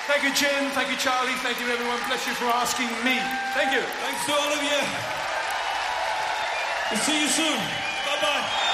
Thank you, Jim. Thank you, Charlie. Thank you, everyone. Bless you for asking me. Thank you. Thanks to all of you. We'll see you soon. Bye-bye.